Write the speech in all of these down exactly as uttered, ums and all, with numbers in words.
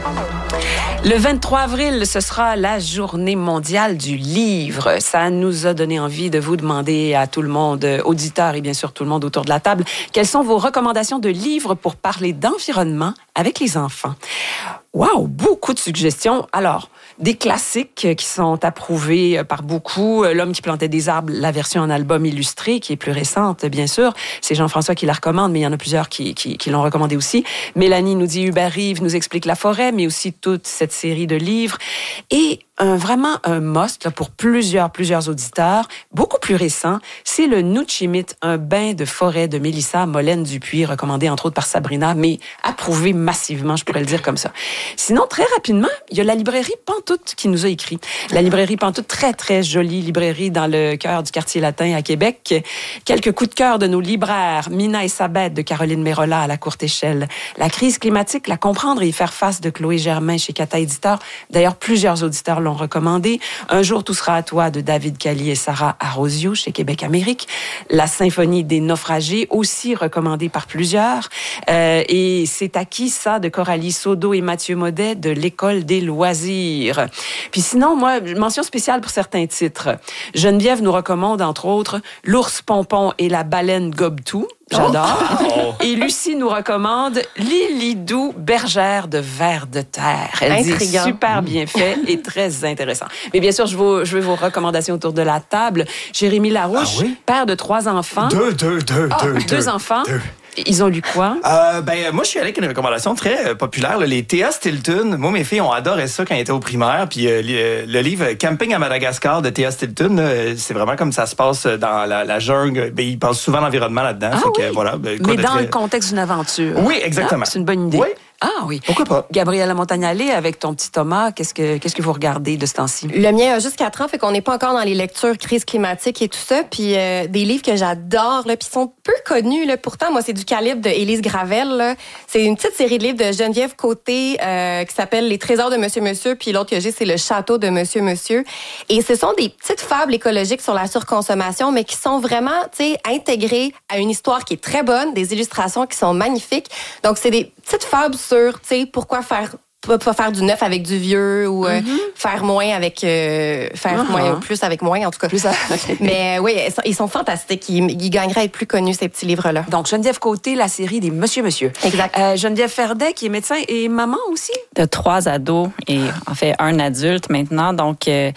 Le vingt-trois avril, ce sera la journée mondiale du livre. Ça nous a donné envie de vous demander à tout le monde, auditeurs et bien sûr tout le monde autour de la table, quelles sont vos recommandations de livres pour parler d'environnement avec les enfants. Wow, beaucoup de suggestions. Alors, des classiques qui sont approuvés par beaucoup. L'homme qui plantait des arbres, la version en album illustré, qui est plus récente, bien sûr. C'est Jean-François qui la recommande, mais il y en a plusieurs qui, qui, qui l'ont recommandé aussi. Mélanie nous dit Hubert Reeves nous explique La forêt, mais aussi toute cette série de livres. Et un, vraiment un must là, pour plusieurs, plusieurs auditeurs, beaucoup plus récent, c'est le Nuchimit, un bain de forêt de Mélissa Molène-Dupuis, recommandé entre autres par Sabrina, mais approuvé massivement, je pourrais le dire comme ça. Sinon, très rapidement, il y a la librairie Pantoute qui nous a écrit. La librairie Pantoute, très, très jolie librairie dans le cœur du quartier latin à Québec. Quelques coups de cœur de nos libraires, Mina et Sabette de Caroline Mérola à la courte échelle. La crise climatique, la comprendre et y faire face de Chloé Germain chez Cata Éditeur. D'ailleurs, plusieurs auditeurs l'ont recommandé. Un jour, tout sera à toi de David Cali et Sarah Arosio chez Québec Amérique. La symphonie des naufragés, aussi recommandée par plusieurs. Euh, et c'est à qui ça de Coralie Sodo et Mathieu Maudet de l'École des loisirs. Puis sinon, moi, mention spéciale pour certains titres. Geneviève nous recommande, entre autres, L'ours Pompon et la baleine Gobe-tout. J'adore. Oh. Et Lucie nous recommande Lilidou, bergère de vers de terre. Elle Intriguant. dit super bien fait et très intéressant. Mais bien sûr, je veux, je veux vos recommandations autour de la table. Jérémy Larouche, ah oui? père de trois enfants. Deux, deux, deux, ah, deux. Deux enfants. Deux. Ils ont lu quoi? Euh, ben, moi, je suis allé avec une recommandation très euh, populaire. Là, les Théa Stilton. Moi, mes filles ont adoré ça quand elles étaient au primaire. Puis euh, le, le livre Camping à Madagascar de Théa Stilton, là, c'est vraiment comme ça se passe dans la, la jungle. Ben, ils parlent souvent d'environnement là-dedans. Ah fait oui? que, voilà, ben, Mais dans très... le contexte d'une aventure. Oui, exactement. Ah, c'est une bonne idée. Oui. Ah oui. Pourquoi pas? Gabriella Montagnale, avec ton petit Thomas, qu'est-ce que, qu'est-ce que vous regardez de ce temps-ci? Le mien a juste quatre ans, fait qu'on n'est pas encore dans les lectures crise climatique et tout ça. Puis euh, des livres que j'adore, là, puis sont peu connus. Là. Pourtant, moi, c'est du calibre de Élise Gravel. Là. C'est une petite série de livres de Geneviève Côté euh, qui s'appelle Les trésors de Monsieur Monsieur. Puis l'autre que j'ai, c'est Le château de Monsieur Monsieur. Et ce sont des petites fables écologiques sur la surconsommation, mais qui sont vraiment, tu sais, intégrées à une histoire qui est très bonne, des illustrations qui sont magnifiques. Donc, c'est des petites fables sur, tu sais, pourquoi faire pas, pas faire du neuf avec du vieux ou euh, mm-hmm. faire moins avec euh, faire uh-huh. moins ou plus avec moins, en tout cas. Plus à... okay. Mais euh, oui, ils sont, ils sont fantastiques. Ils, ils gagneraient à être plus connus, ces petits livres-là. Donc, Geneviève Côté, la série des Monsieur Monsieur. Exact. Euh, Geneviève Ferdet, qui est médecin et maman aussi. De trois ados et en fait un adulte maintenant. Donc, euh,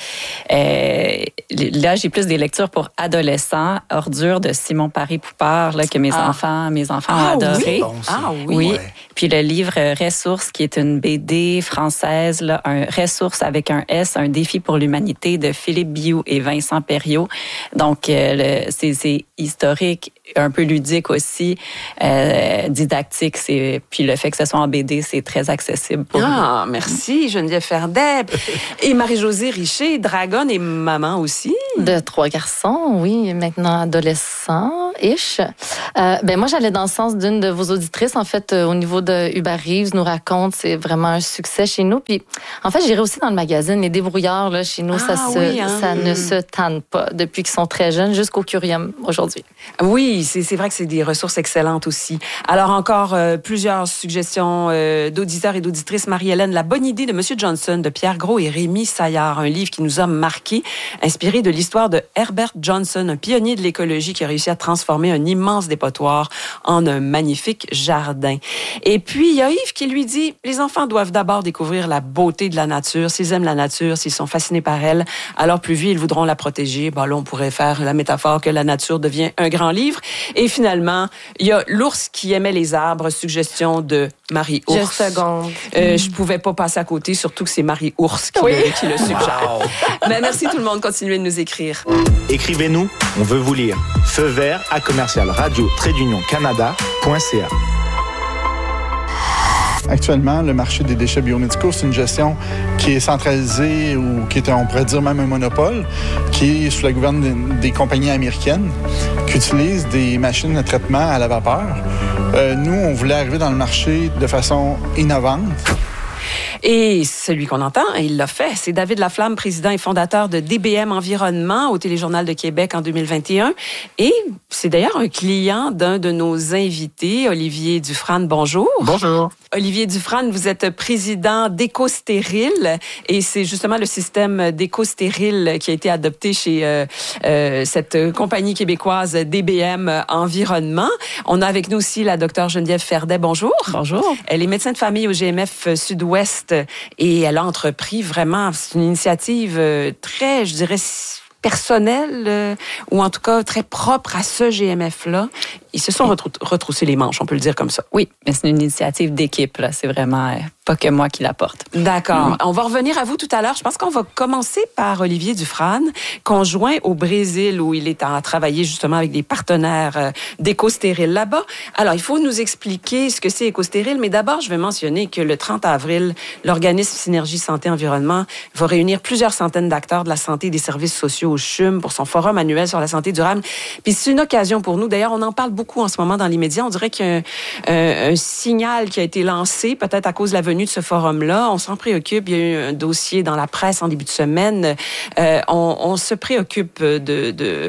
euh, là, j'ai plus des lectures pour adolescents. Ordures de Simon Paris-Poupard, là, que mes ah. enfants, mes enfants ah, ont adoré. Oui. Bon, ah oui. Oui. Ouais. Puis le livre Ressources, qui est une B D française, là, un Ressources avec un S, un défi pour l'humanité de Philippe Biou et Vincent Perriot. Donc, euh, le, c'est, c'est historique, un peu ludique aussi, euh, didactique. C'est, puis le fait que ce soit en B D, c'est très accessible pour Ah, nous. Merci Geneviève Ferdet. Et Marie-Josée Richer, dragonne et maman aussi. De trois garçons, oui, maintenant adolescents-ish. Euh, ben moi, j'allais dans le sens d'une de vos auditrices, en fait, euh, au niveau de Hubert Reeves, nous raconte, c'est vraiment un succès chez nous. Puis, en fait, j'irais aussi dans le magazine Les Débrouillards, là, chez nous, ah, ça, se, oui, hein? ça ne se tanne pas depuis qu'ils sont très jeunes jusqu'au Curium aujourd'hui. Oui, c'est, c'est vrai que c'est des ressources excellentes aussi. Alors, encore euh, plusieurs suggestions euh, d'auditeurs et d'auditrices. Marie-Hélène, La bonne idée de Monsieur Johnson, de Pierre Gros et Rémi Saillard, un livre qui nous a marqué, inspiré de l'histoire de Herbert Johnson, un pionnier de l'écologie qui a réussi à transformer un immense dépotoir en un magnifique jardin. Et puis, il y a Yves qui lui dit, les enfants doivent d'abord découvrir la beauté de la nature. S'ils aiment la nature, s'ils sont fascinés par elle, alors plus vite, ils voudront la protéger. Bon, là, on pourrait faire la métaphore que la nature devient un grand livre. Et finalement, il y a L'ours qui aimait les arbres, suggestion de Marie Ours. Je seconde. Euh, je pouvais pas passer à côté, surtout que c'est Marie Ours qui, oui. le, qui le suggère. Wow. Mais merci tout le monde, continuez de nous écrire. Écrivez-nous, on veut vous lire. Feu vert à commercial radio trait d'union canada point c a. Actuellement, le marché des déchets biomédicaux, c'est une gestion qui est centralisée ou qui est, on pourrait dire même un monopole, qui est sous la gouverne des compagnies américaines qui utilisent des machines de traitement à la vapeur. Euh, nous, on voulait arriver dans le marché de façon innovante. Et celui qu'on entend, il l'a fait, c'est David Laflamme, président et fondateur de D B M Environnement au Téléjournal de Québec en deux mille vingt et un. Et c'est d'ailleurs un client d'un de nos invités, Olivier Dufrane. Bonjour. Bonjour. Olivier Dufrane, vous êtes président d'Éco-Stérile et c'est justement le système d'Éco-Stérile qui a été adopté chez euh, euh, cette compagnie québécoise D B M Environnement. On a avec nous aussi la docteure Geneviève Ferdet. Bonjour. Bonjour. Elle est médecin de famille au G M F Sud-Ouest et elle a entrepris vraiment, c'est une initiative très, je dirais, personnelle euh, ou en tout cas très propre à ce G M F-là. Ils se sont retrou- retroussés les manches, on peut le dire comme ça. Oui, mais c'est une initiative d'équipe, là. C'est vraiment euh, pas que moi qui la porte. D'accord. Mm-hmm. On va revenir à vous tout à l'heure. Je pense qu'on va commencer par Olivier Dufrane, conjoint au Brésil, où il est à travailler justement avec des partenaires euh, d'Éco-Stérile là-bas. Alors, il faut nous expliquer ce que c'est Éco-Stérile, mais d'abord, je vais mentionner que le trente avril, l'organisme Synergie Santé Environnement va réunir plusieurs centaines d'acteurs de la santé et des services sociaux au C H U M pour son forum annuel sur la santé durable. Puis c'est une occasion pour nous. D'ailleurs, on en parle beaucoup en ce moment dans les médias. On dirait qu'il y a un, un, un signal qui a été lancé, peut-être à cause de la venue de ce forum-là. On s'en préoccupe. Il y a eu un dossier dans la presse en début de semaine. Euh, on, on se préoccupe de, de,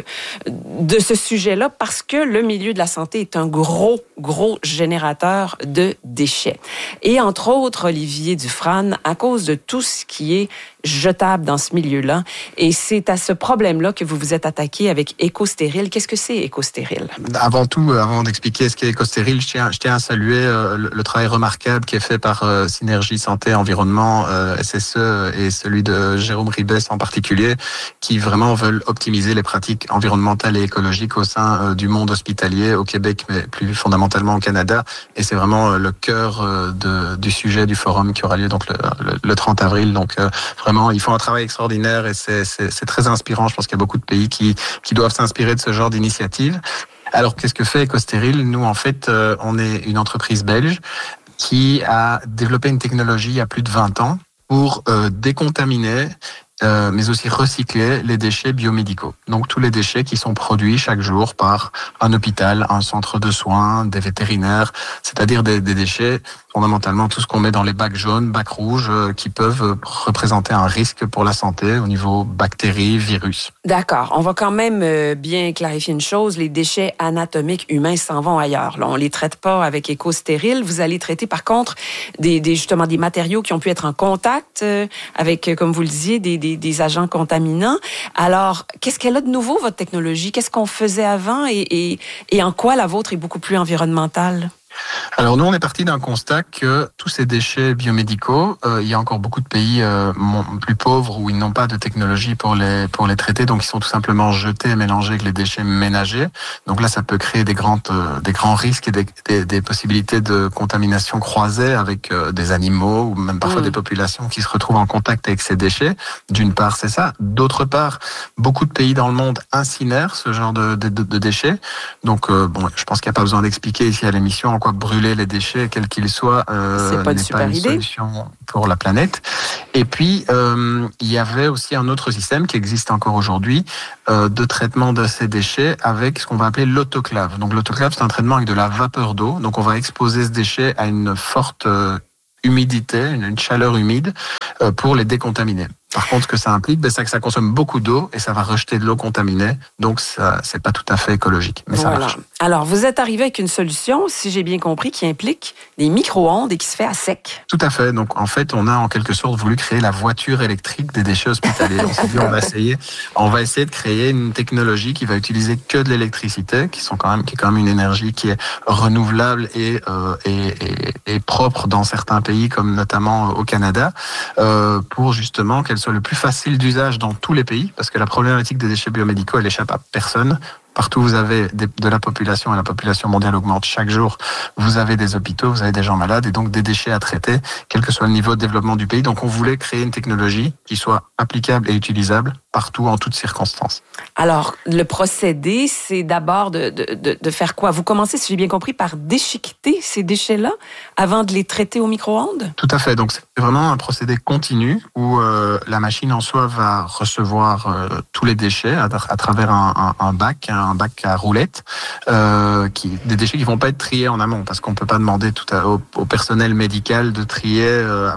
de ce sujet-là parce que le milieu de la santé est un gros, gros générateur de déchets. Et entre autres, Olivier Dufrane, à cause de tout ce qui est jetable dans ce milieu-là. Et c'est à ce problème-là que vous vous êtes attaqué avec Éco-Stérile. Qu'est-ce que c'est Éco-Stérile? Avant tout, avant d'expliquer ce qu'est Éco-Stérile, je tiens, je tiens à saluer euh, le, le travail remarquable qui est fait par euh, Synergie Santé Environnement, euh, S S E, et celui de Jérôme Ribes en particulier, qui vraiment veulent optimiser les pratiques environnementales et écologiques au sein euh, du monde hospitalier au Québec, mais plus fondamentalement au Canada. Et c'est vraiment euh, le cœur euh, de, du sujet du forum qui aura lieu donc le, le, le trente avril. Donc euh, vraiment, ils font un travail extraordinaire et c'est, c'est, c'est très inspirant. Je pense qu'il y a beaucoup de pays qui, qui doivent s'inspirer de ce genre d'initiative. Alors, qu'est-ce que fait Éco-Stérile? Nous, en fait, euh, on est une entreprise belge qui a développé une technologie il y a plus de vingt ans pour euh, décontaminer Euh, mais aussi recycler les déchets biomédicaux. Donc tous les déchets qui sont produits chaque jour par un hôpital, un centre de soins, des vétérinaires, c'est-à-dire des, des déchets, fondamentalement tout ce qu'on met dans les bacs jaunes, bacs rouges, euh, qui peuvent représenter un risque pour la santé au niveau bactéries, virus. D'accord. On va quand même euh, bien clarifier une chose. Les déchets anatomiques humains s'en vont ailleurs. Là, on les traite pas avec Éco-Stérile. Vous allez traiter par contre des, des justement des matériaux qui ont pu être en contact euh, avec, comme vous le disiez, des Des, des agents contaminants. Alors, qu'est-ce qu'elle a de nouveau, votre technologie? Qu'est-ce qu'on faisait avant et, et, et en quoi la vôtre est beaucoup plus environnementale? Alors nous, on est parti d'un constat que tous ces déchets biomédicaux, euh, il y a encore beaucoup de pays euh, plus pauvres où ils n'ont pas de technologie pour les pour les traiter, donc ils sont tout simplement jetés et mélangés avec les déchets ménagers. Donc là, ça peut créer des grands euh, des grands risques et des, des, des possibilités de contamination croisée avec euh, des animaux ou même parfois mmh. des populations qui se retrouvent en contact avec ces déchets. D'une part, c'est ça. D'autre part, beaucoup de pays dans le monde incinèrent ce genre de, de, de déchets. Donc euh, bon, je pense qu'il n'y a pas besoin d'expliquer ici à l'émission en quoi brûler les déchets, quels qu'ils soient, euh, c'est pas une n'est super pas une idée. solution pour la planète. Et puis, euh, il y avait aussi un autre système qui existe encore aujourd'hui euh, de traitement de ces déchets avec ce qu'on va appeler l'autoclave. Donc l'autoclave, c'est un traitement avec de la vapeur d'eau. Donc on va exposer ce déchet à une forte euh, humidité, une, une chaleur humide euh, pour les décontaminer. Par contre, ce que ça implique, ben, c'est que ça consomme beaucoup d'eau et ça va rejeter de l'eau contaminée. Donc, ça, c'est pas tout à fait écologique, mais voilà. ça marche. Alors, vous êtes arrivé avec une solution, si j'ai bien compris, qui implique des micro-ondes et qui se fait à sec. Tout à fait. Donc, en fait, on a en quelque sorte voulu créer la voiture électrique des déchets hospitaliers. On s'est dit, on va essayer, on va essayer de créer une technologie qui va utiliser que de l'électricité, qui sont quand même, qui est quand même une énergie qui est renouvelable et, euh, et, et, et propre dans certains pays, comme notamment au Canada, euh, pour justement qu'elle soit le plus facile d'usage dans tous les pays, parce que la problématique des déchets biomédicaux, elle échappe à personne. Partout où vous avez des, de la population, et la population mondiale augmente chaque jour, vous avez des hôpitaux, vous avez des gens malades, et donc des déchets à traiter, quel que soit le niveau de développement du pays. Donc on voulait créer une technologie qui soit applicable et utilisable partout, en toutes circonstances. Alors, le procédé, c'est d'abord de, de, de, de faire quoi? Vous commencez, si j'ai bien compris, par déchiqueter ces déchets-là avant de les traiter au micro-ondes? Tout à fait. Donc c'est vraiment un procédé continu où euh, la machine en soi va recevoir euh, tous les déchets à, à travers un, un, un bac, un bac à roulettes, euh, qui, des déchets qui vont pas être triés en amont, parce qu'on peut pas demander tout à, au, au personnel médical de trier euh, avec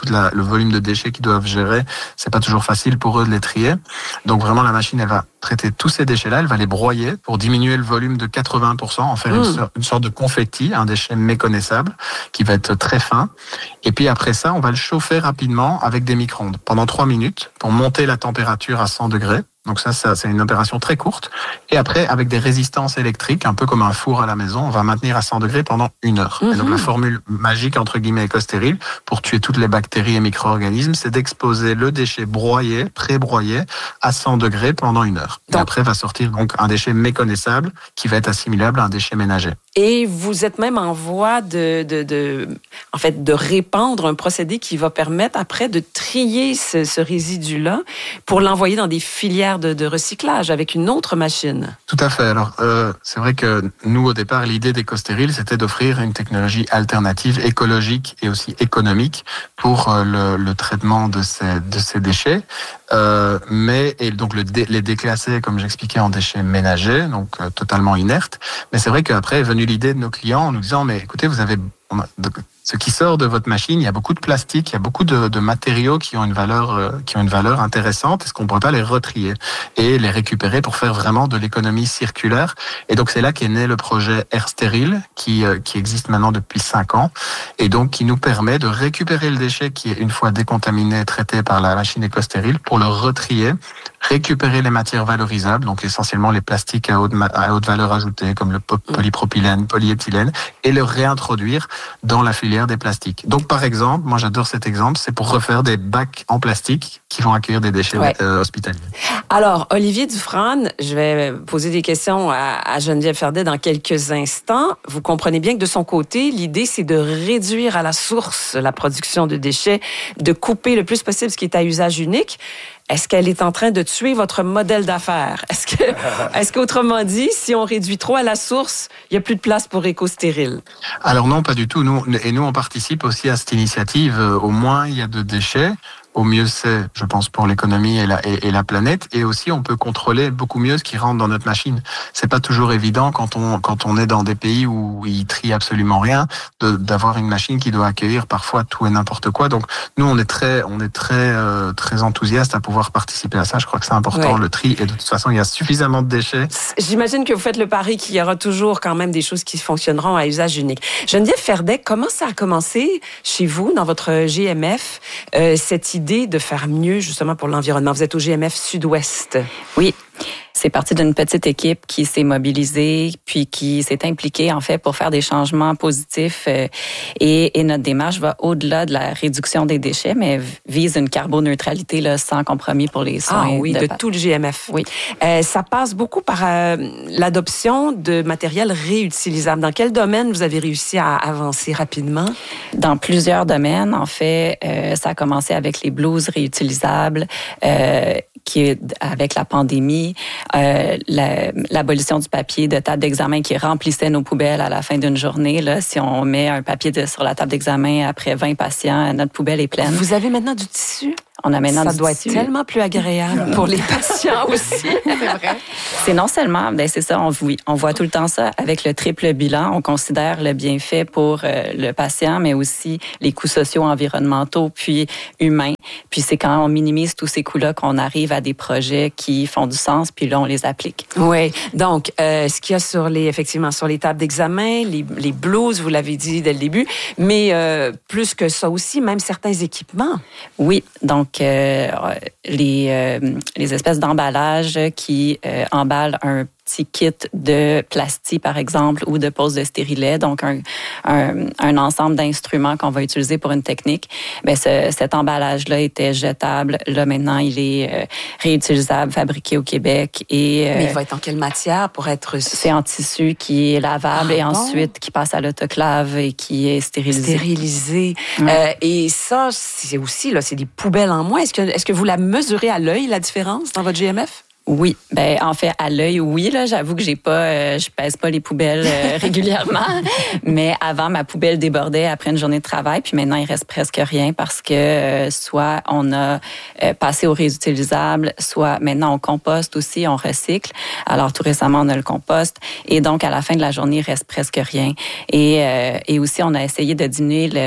tout la, le volume de déchets qu'ils doivent gérer, c'est pas toujours facile pour eux de les trier. Donc vraiment, la machine, elle va traiter tous ces déchets-là, elle va les broyer pour diminuer le volume de quatre-vingts pour cent, en faire mmh. une, une sorte de confetti, un déchet méconnaissable qui va être très fin. Et puis après ça, on va le chauffer rapidement avec des micro-ondes pendant trois minutes pour monter la température à cent degrés. Donc ça, ça, c'est une opération très courte. Et après, avec des résistances électriques, un peu comme un four à la maison, on va maintenir à cent degrés pendant une heure. Mmh. Et donc la formule magique, entre guillemets, éco-stérile, pour tuer toutes les bactéries et micro-organismes, c'est d'exposer le déchet broyé, pré-broyé, à cent degrés pendant une heure. Donc, et après va sortir donc un déchet méconnaissable qui va être assimilable à un déchet ménager. Et vous êtes même en voie de, de, de, en fait, de répandre un procédé qui va permettre après de trier ce, ce résidu-là pour l'envoyer dans des filières de, de recyclage avec une autre machine. Tout à fait. Alors, euh, c'est vrai que nous, au départ, l'idée d'EcoStéril, c'était d'offrir une technologie alternative, écologique et aussi économique pour euh, le, le traitement de ces, de ces déchets. Euh, mais et donc le dé, les déclasser, comme j'expliquais, en déchets ménagers, donc euh, totalement inertes. Mais c'est vrai qu'après est venue l'idée de nos clients en nous disant, mais écoutez, vous avez on a, de, ce qui sort de votre machine, il y a beaucoup de plastique, il y a beaucoup de, de matériaux qui ont une valeur, euh, qui ont une valeur intéressante. Est-ce qu'on pourrait pas les retrier et les récupérer pour faire vraiment de l'économie circulaire? Et donc c'est là qu'est né le projet AirStéril, qui euh, qui existe maintenant depuis cinq ans, et donc qui nous permet de récupérer le déchet qui est une fois décontaminé, traité par la machine EcoStéril, pour le retrier, récupérer les matières valorisables, donc essentiellement les plastiques à haute, à haute valeur ajoutée, comme le polypropylène, polyéthylène, et le réintroduire dans la filière des plastiques. Donc, par exemple, moi j'adore cet exemple, c'est pour refaire des bacs en plastique qui vont accueillir des déchets ouais. euh, hospitaliers. Alors, Olivier Dufresne, je vais poser des questions à, à Geneviève Ferdet dans quelques instants. Vous comprenez bien que de son côté, l'idée, c'est de réduire à la source la production de déchets, de couper le plus possible ce qui est à usage unique. Est-ce qu'elle est en train de tuer votre modèle d'affaires? Est-ce que, est-ce qu'autrement dit, si on réduit trop à la source, il n'y a plus de place pour EcoStéril? Alors non, pas du tout. Nous, et nous, on participe aussi à cette initiative. Au moins, il y a de déchets. Au mieux c'est, je pense, pour l'économie et la, et, et la planète. Et aussi, on peut contrôler beaucoup mieux ce qui rentre dans notre machine. C'est pas toujours évident quand on, quand on est dans des pays où ils trient absolument rien, de, d'avoir une machine qui doit accueillir parfois tout et n'importe quoi. Donc, nous, on est très, on est très, euh, très enthousiaste à pouvoir participer à ça. Je crois que c'est important, ouais. le tri. Et de toute façon, il y a suffisamment de déchets. J'imagine que vous faites le pari qu'il y aura toujours quand même des choses qui fonctionneront à usage unique. Geneviève Ferdet, comment ça a commencé chez vous, dans votre G M F, euh, cette idée de faire mieux justement pour l'environnement? Vous êtes au G M F Sud-Ouest. Oui. C'est parti d'une petite équipe qui s'est mobilisée, puis qui s'est impliquée, en fait, pour faire des changements positifs. Euh, et, et notre démarche va au-delà de la réduction des déchets, mais vise une carboneutralité là, sans compromis pour les soins. Ah oui, de, de tout le G M F. Oui. Euh, ça passe beaucoup par euh, l'adoption de matériel réutilisable. Dans quel domaine vous avez réussi à avancer rapidement? Dans plusieurs domaines, en fait. Euh, ça a commencé avec les blouses réutilisables, euh, qui est avec la pandémie, euh, la, l'abolition du papier de table d'examen qui remplissait nos poubelles à la fin d'une journée. Là, si on met un papier de, sur la table d'examen après vingt patients, notre poubelle est pleine. Vous avez maintenant du tissu? On a maintenant ça du doit tissu. être tellement plus agréable pour les patients aussi. C'est vrai. C'est non seulement, ben c'est ça, on, on voit tout le temps ça avec le triple bilan. On considère le bienfait pour euh, le patient, mais aussi les coûts sociaux, environnementaux, puis humains. Puis c'est quand on minimise tous ces coûts-là qu'on arrive à des projets qui font du sens, puis là, on les applique. Oui. Donc, euh, ce qu'il y a sur les, effectivement, sur les tables d'examen, les, les blouses, vous l'avez dit dès le début, mais euh, plus que ça aussi, même certains équipements. Oui. Donc, euh, les, euh, les espèces d'emballages qui euh, emballent un petit kit de plastique, par exemple, ou de pose de stérilet, donc un, un, un ensemble d'instruments qu'on va utiliser pour une technique. Bien, ce, cet emballage-là était jetable. Là, maintenant, il est euh, réutilisable, fabriqué au Québec. Et, euh, Mais il va être en quelle matière pour être... C'est en tissu qui est lavable ah, et bon? ensuite qui passe à l'autoclave et qui est stérilisé. Stérilisé. Ouais. Euh, et ça, c'est aussi, là, c'est des poubelles en moins. Est-ce que, est-ce que vous la mesurez à l'œil, la différence, dans votre G M F? Oui, ben en fait à l'œil oui là, j'avoue que j'ai pas euh, je pèse pas les poubelles euh, régulièrement, mais avant ma poubelle débordait après une journée de travail, puis maintenant il reste presque rien parce que euh, soit on a euh, passé au réutilisable, soit maintenant on composte aussi, on recycle. Alors tout récemment on a le compost et donc à la fin de la journée il reste presque rien. Et euh, et aussi on a essayé de diminuer le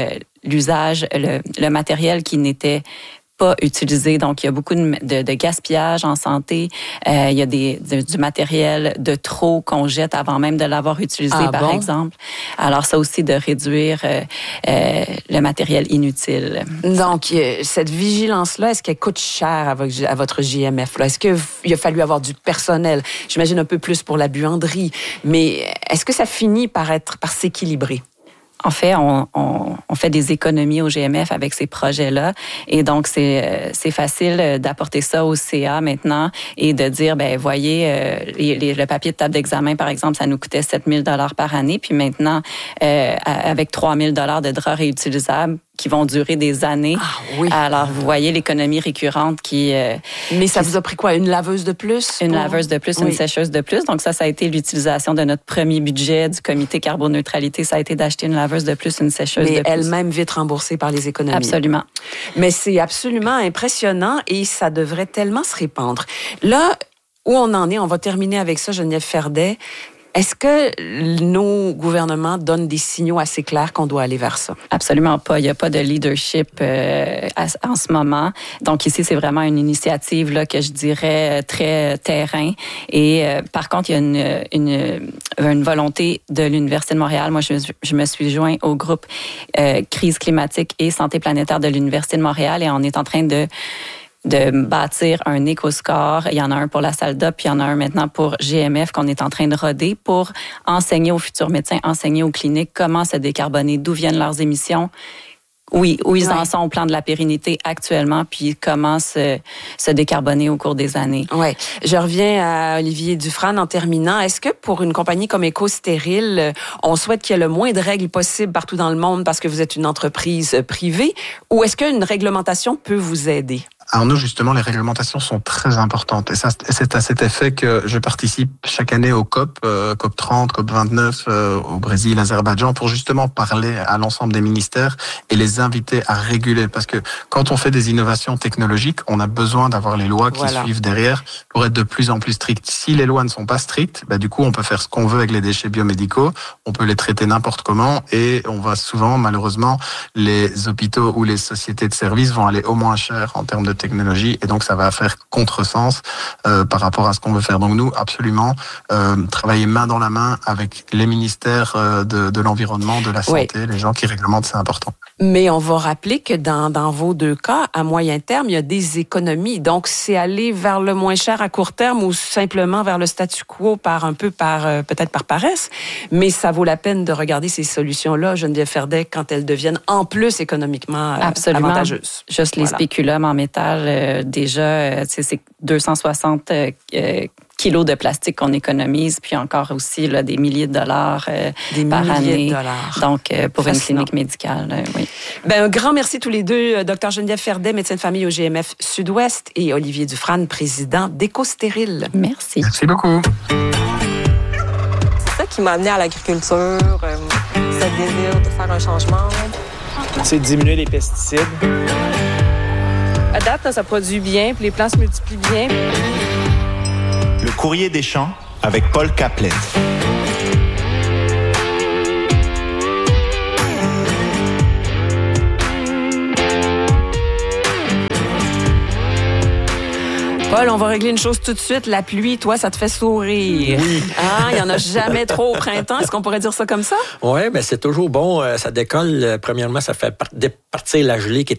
l'usage, le, le matériel qui n'était pas utilisé. Donc, il y a beaucoup de, de, de gaspillage en santé. Euh, il y a des, de, du matériel de trop qu'on jette avant même de l'avoir utilisé, ah, par bon? exemple. Alors, ça aussi, de réduire euh, euh, le matériel inutile. Donc, euh, cette vigilance-là, est-ce qu'elle coûte cher à votre, à votre J M F? Là? Est-ce qu'il a fallu avoir du personnel? J'imagine un peu plus pour la buanderie. Mais est-ce que ça finit par être, par s'équilibrer? En fait, on, on, on fait des économies au G M F avec ces projets-là. Et donc, c'est, c'est facile d'apporter ça au C A maintenant et de dire, ben voyez, euh, les, les, le papier de table d'examen, par exemple, ça nous coûtait sept mille dollars par année. Puis maintenant, euh, avec trois mille dollars de draps réutilisables, qui vont durer des années. Ah, oui. Alors, vous voyez l'économie récurrente qui... Euh, Mais ça qui, vous a pris quoi? Une laveuse de plus? Une pour... laveuse de plus, oui. Une sécheuse de plus. Donc ça, ça a été l'utilisation de notre premier budget du comité carboneutralité. Ça a été d'acheter une laveuse de plus, une sécheuse Mais de plus. Mais elle-même vite remboursée par les économies. Absolument. Mais c'est absolument impressionnant et ça devrait tellement se répandre. Là où on en est, on va terminer avec ça, Geneviève Ferdet. Est-ce que nos gouvernements donnent des signaux assez clairs qu'on doit aller vers ça? Absolument pas. Il n'y a pas de leadership euh, en ce moment. Donc ici, c'est vraiment une initiative là que je dirais très terrain. Et euh, par contre, il y a une, une, une volonté de l'Université de Montréal. Moi, je, je me suis joint au groupe euh, crise climatique et santé planétaire de l'Université de Montréal et on est en train de de bâtir un éco-score. Il y en a un pour la SALDA, puis il y en a un maintenant pour G M F qu'on est en train de roder pour enseigner aux futurs médecins, enseigner aux cliniques comment se décarboner, d'où viennent leurs émissions, oui, où ils ouais. en sont au plan de la pérennité actuellement, puis comment se, se décarboner au cours des années. Oui. Je reviens à Olivier Dufresne en terminant. Est-ce que pour une compagnie comme EcoStérile, on souhaite qu'il y ait le moins de règles possibles partout dans le monde parce que vous êtes une entreprise privée, ou est-ce qu'une réglementation peut vous aider? Alors nous, justement, les réglementations sont très importantes. Et ça, c'est à cet effet que je participe chaque année au COP, euh, COP trente, COP vingt-neuf, euh, au Brésil, Azerbaïdjan, pour justement parler à l'ensemble des ministères et les inviter à réguler. Parce que quand on fait des innovations technologiques, on a besoin d'avoir les lois qui voilà. suivent derrière pour être de plus en plus strictes. Si les lois ne sont pas strictes, bah, du coup, on peut faire ce qu'on veut avec les déchets biomédicaux, on peut les traiter n'importe comment et on va souvent, malheureusement, les hôpitaux ou les sociétés de services vont aller au moins cher en termes de technologie et donc ça va faire contresens euh, par rapport à ce qu'on veut faire. Donc nous, absolument, euh, travailler main dans la main avec les ministères euh, de, de l'environnement, de la santé, oui. les gens qui réglementent, c'est important. Mais on va rappeler que dans, dans vos deux cas, à moyen terme, il y a des économies. Donc, c'est aller vers le moins cher à court terme ou simplement vers le statu quo par un peu par, euh, peut-être par paresse. Mais ça vaut la peine de regarder ces solutions-là, Geneviève Ferdet, quand elles deviennent en plus économiquement euh, Absolument. avantageuses. Juste les voilà. spéculums en métal, euh, déjà, euh, c'est deux cent soixante euh, kilos de plastique qu'on économise, puis encore aussi là, des milliers de dollars euh, des par milliers année. De dollars. Donc, euh, pour Fascinant. Une clinique médicale, euh, oui. Ben, un grand merci tous les deux, Dr Geneviève Ferdet, médecin de famille au G M F Sud-Ouest, et Olivier Dufresne, président d'EcoStérile. Merci. Merci beaucoup. C'est ça qui m'a amené à l'agriculture, euh, ce désir de faire un changement. C'est de diminuer les pesticides. À date, ça produit bien, puis les plants se multiplient bien. Le courrier des champs avec Paul Caplet. Paul, on va régler une chose tout de suite. La pluie, toi, ça te fait sourire. Oui. Ah, il n'y en a jamais trop au printemps. Est-ce qu'on pourrait dire ça comme ça? Oui, mais c'est toujours bon. Ça décolle. Premièrement, ça fait partir la gelée qui est